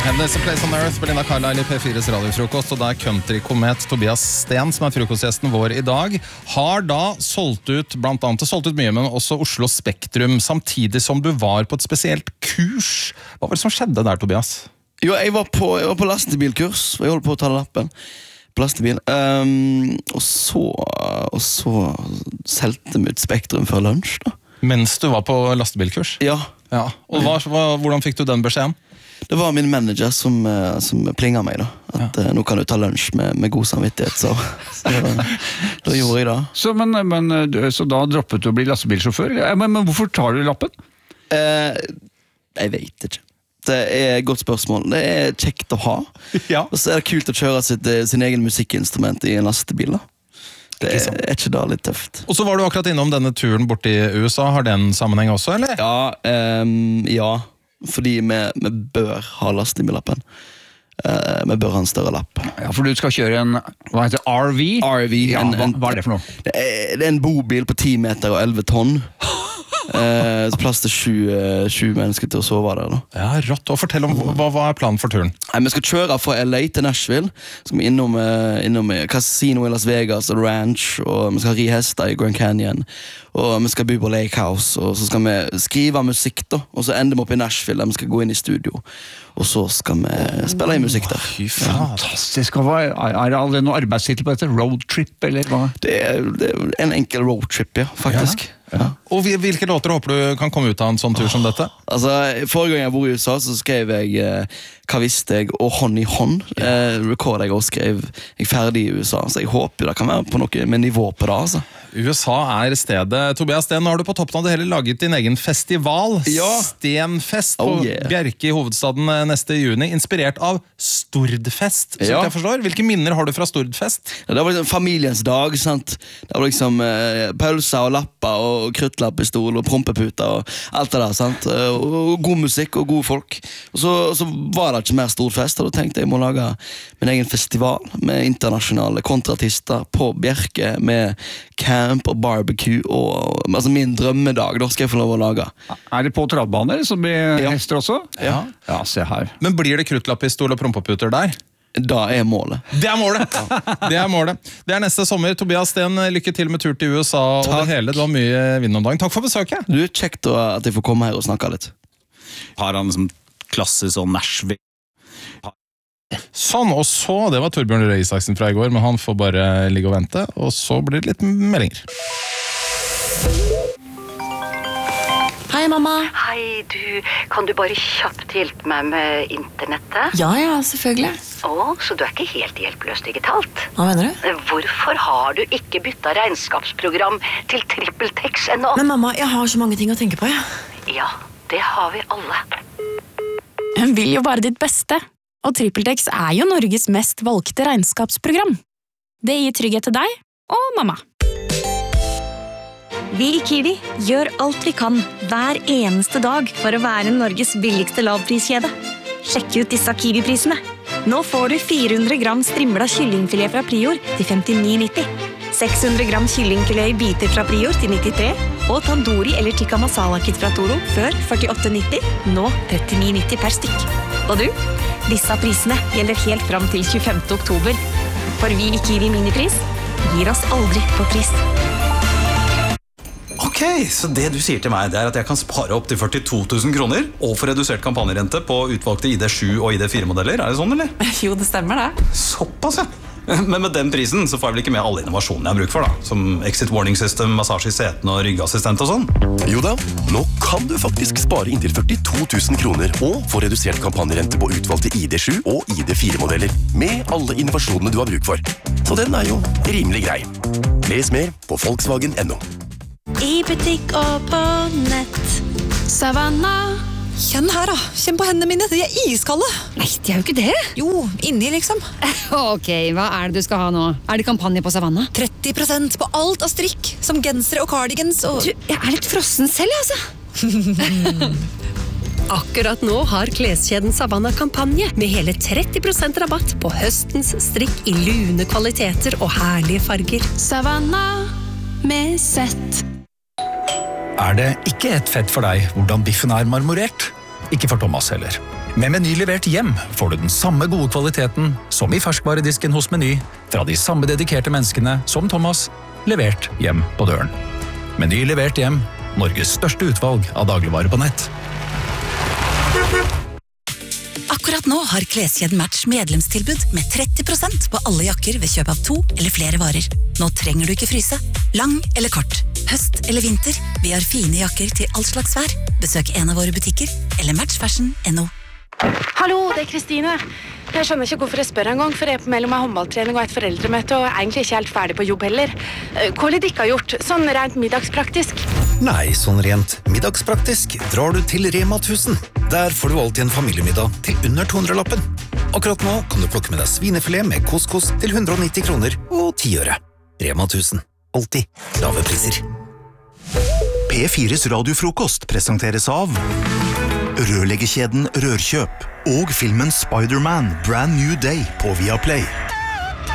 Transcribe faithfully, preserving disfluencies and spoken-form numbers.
There's a Place on Earth, Belinda Carlisle i P fires radiofrokost, og det er country-komet Tobias Sten som er frokostgjesten vår i dag. Har da solgt ut, blant annet solgt ut mye, men også Oslo Spektrum, samtidig som du var på et spesielt kurs. Hva var det som skjedde der, Tobias? Jo, jeg var på, jeg var på lastebilkurs, og jeg holdt på å ta lappen på lastebil. Um, og så, og så selte vi ut Spektrum før lunsj, da. Mens du var på lastebilkurs? Ja. Ja. Og hva, hva, hvordan fikk du den beskjeden? Det var min manager som, som plinget meg da. At ja. Nå kan du ta lunsj med, med god samvittighet. Så, så da gjorde jeg det. Så, men, men, så da droppet du å bli lastebilsjåfør? Men, men hvorfor tar du lappen? Eh, jeg vet ikke. Det er et godt spørsmål. Det er kjekt å ha. Ja. Og så er det kult å kjøre sitt, sin egen musikkinstrument i en lastebil da. Det er, er ikke da litt tøft. Og så var du akkurat innom denne turen bort i U S A. Har den sammenheng også, eller? Ja, um, ja. Fordi vi, vi bør ha lastebillappen. Uh, vi bør ha en større lapp. Ja, for du skal kjøre en, hva heter det, R V? R V. Ja, en, hva, en, hva er det for noe? Det er, det er en bobil på ti meter og elleve tonn. Uh, plass til sju, uh, sju mennesker til å sove der da. Ja, rått. Og fortell om hva, hva er planen for turen? Nei, vi skal kjøre fra L A til Nashville. Så skal vi innom, uh, innom Casino i Las Vegas og Ranch, og vi skal ri hester i Grand Canyon, og vi skal bo på Lake House, og så skal vi skrive musikk da, og så ender vi opp i Nashville der vi skal gå inn i studio, og så skal vi spille i musikk der. Fy fantastisk. Hva, er det aldri noe arbeidstitel på dette? Roadtrip, eller hva? Det er, det er en enkel roadtrip, ja, faktisk. Ja. Ja. Og hvilke låter håper du kan komme ut av en sånn tur som dette? Altså, forrige gang jeg var i U S A så skrev jeg eh, Hva visste jeg og Hånd i hånd eh, rekordet jeg og skrev jeg ferdig i U S A, så jeg håper det kan være på noe med nivå på det altså. U S A er stedet. Tobias Sten, nå har du på toppen av det hele laget din egen festival, ja. Stenfest på oh, yeah. Bjerke i hovedstaden neste juni, inspirert av Stordfest, så ja. Jeg forstår. Hvilke minner har du fra Stordfest? Ja, det var liksom familiens dag, sant? Det var liksom eh, pølser og lapper og og kruttlappistol og prompeputer og alt det der, sant? Og, og god musikk og gode folk. Og så, så var det ikke mer Stordfest, og da tenkte jeg jeg må lage min egen festival med internasjonale kontrartister på Bjerke, med camp og barbecue og altså min drømmedag, da skal jeg få lov å lage. Er det på travbaner som blir ja. Hester også? Ja. Ja, se her. Men blir det kruttlappistol og prompeputer der? Da er målet. Det er målet! Det er målet. Det er neste sommer. Tobias Sten, lykke til med tur til U S A og Takk. Det hele. Du har mye vind om dagen. Takk for besøket. Du, kjekt at jeg får komme her og snakke litt. Har han liksom klassisk sånn Nashville? Sånn, og så, det var Torbjørn Røe Isaksen fra i går, men han får bare ligge og vente, og så blir det litt meldinger. Hei, mamma. Hei, du. Kan du bare kjapt hjelpe meg med internettet? Ja, ja, selvfølgelig. Å, så du er ikke helt hjelpeløs digitalt? Hva mener du? Hvorfor har du ikke byttet regnskapsprogram til TrippelTex ennå? Men mamma, jeg har så mange ting å tenke på, ja. Ja, det har vi alle. Hun vil jo bare ditt beste. Og TrippelTex er jo Norges mest valgte regnskapsprogram. Det gir trygghet til deg og mamma. Vi i Kiwi gjør alt vi kan hver eneste dag for å være Norges billigste lavpriskjede. Sjekk ut disse Kiwi-prisene. Nå får du fire hundre gram strimla kyllingfilet fra Prior til femtini nitti. seks hundre gram kyllingfilet i biter fra Prior til nittitre. Og tandoori eller tikka masala-kit fra Toro før førtiåtte nitti. Nå trettini nitti per stykk. Og du? Disse prisene gjelder helt fram til tjuefemte oktober. For vi i Kiwi Minipris gir oss aldri på pris. Ok, så det du sier til meg, det er at jeg kan spare opp til førtito tusen kroner og få redusert kampanjerente på utvalgte I D sju og I D fire modeller. Er det sånn, eller? Jo, det stemmer det. Såpass, ja. Men med den prisen så får jeg vel ikke med alle innovasjonene jeg har bruk for, da. Som exit warning system, massasje I setene og ryggassistent og sånn. Jo da, nå kan du faktisk spare inntil førtito tusen kroner og få redusert kampanjerente på utvalgte I D sju og I D fire modeller med alle innovasjonene du har bruk for. Så den er jo rimelig grei. Les mer på Volkswagen punktum no. I butikk og på nett. Savanna. Kjenn her da, kjenn på hendene mine, de er iskalde. Nei, de er jo ikke det. Jo, inni liksom. Ok, hva er det du skal ha nå? Er det kampanje på Savanna? tretti prosent på alt av strikk, som gensere og cardigans og... Du, jeg er litt frossen selv, altså. Akkurat nå har kleskjeden Savanna kampanje med hele tretti prosent rabatt på høstens strikk I lune kvaliteter og herlige farger. Savanna med sett. Er det ikke et fett for deg hvordan biffen er marmorert? ikke for Thomas heller. Med Meny levert hjem får du den samme gode kvaliteten som i ferskvaredisken hos Meny, fra de samme dedikerte menneskene som Thomas, levert hjem på døren. Meny levert hjem, Norges største utvalg av dagligvarer på nett. Akkurat nå har Kleskjeden Match medlemstilbud med tretti prosent på alle jakker ved kjøp av to eller flere varer. Nå trenger du ikke fryse. Lang eller kort, høst eller vinter, vi har fine jakker til all slags vær. Besøk en av våre butikker eller matchfashion punktum no. Hallo, det er Kristine. Jeg skjønner ikke hvorfor jeg spør en gang, for jeg er på mellom en håndballtrening og et foreldremøte, og egentlig ikke helt ferdig på jobb heller. Hva vil dere ha gjort, sånn rent middagspraktisk? Nei, sånn rent middagspraktisk drar du til Rema tusen. Der får du alltid en familiemiddag til under to hundre-lappen. Akkurat nå kan du plukke med deg svinefilet med couscous til hundre og nitti kroner og ti øre. Rema tusen. Alltid lave priser. P fires radiofrokost presenteres av Rørleggerkjeden Rørkjøp og filmen Spider-Man Brand New Day på Viaplay.